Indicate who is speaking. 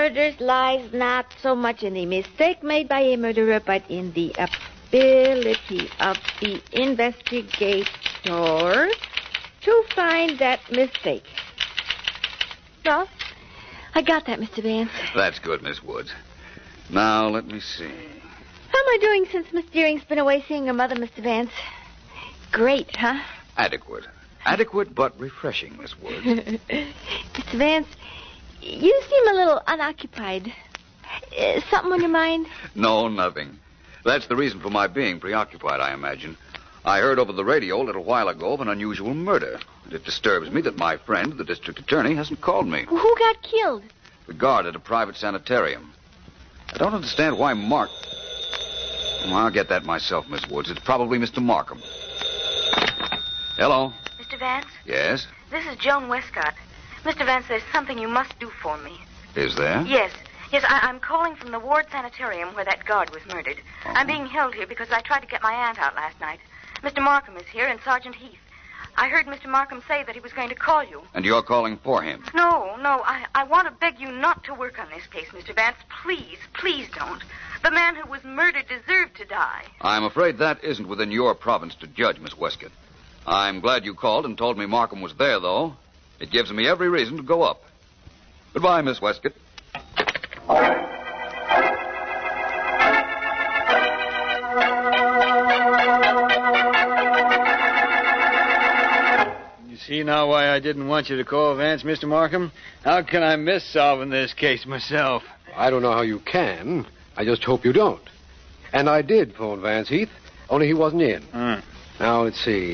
Speaker 1: murders lies not so much in the mistake made by a murderer, but in the ability of the investigator to find that mistake. Well, I got that, Mr. Vance.
Speaker 2: That's good, Miss Woods. Now, let me see.
Speaker 1: How am I doing since Miss Deering's been away seeing her mother, Mr. Vance? Great, huh?
Speaker 2: Adequate. Adequate but refreshing, Miss Woods.
Speaker 1: Mr. Vance, you seem a little unoccupied. Something on your mind?
Speaker 2: No, nothing. That's the reason for my being preoccupied, I imagine. I heard over the radio a little while ago of an unusual murder. And it disturbs me that my friend, the district attorney, hasn't called me.
Speaker 1: Who got killed?
Speaker 2: The guard at a private sanitarium. I don't understand why Mark... Well, I'll get that myself, Miss Woods. It's probably Mr. Markham. Hello?
Speaker 3: Mr. Vance?
Speaker 2: Yes?
Speaker 3: This is Joan Westcott. Mr. Vance, there's something you must do for me.
Speaker 2: Is there?
Speaker 3: Yes. Yes, I'm calling from the Ward Sanitarium where that guard was murdered.
Speaker 2: Oh.
Speaker 3: I'm being held here because I tried to get my aunt out last night. Mr. Markham is here and Sergeant Heath. I heard Mr. Markham say that he was going to call you.
Speaker 2: And you're calling for him?
Speaker 3: No. I want to beg you not to work on this case, Mr. Vance. Please don't. The man who was murdered deserved to die.
Speaker 2: I'm afraid that isn't within your province to judge, Miss Westcott. I'm glad you called and told me Markham was there, though. It gives me every reason to go up. Goodbye, Miss Westcott.
Speaker 4: You see now why I didn't want you to call Vance, Mr. Markham? How can I miss solving this case myself?
Speaker 5: I don't know how you can. I just hope you don't. And I did phone Vance Heath, only he wasn't in. Now, let's see.